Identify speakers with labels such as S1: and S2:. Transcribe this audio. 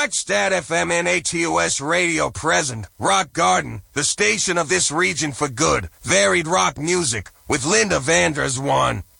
S1: Rockstad FM and ATOS Radio present Rock Garden, the station of this region for good. Varied rock music with Linda Vanders 1.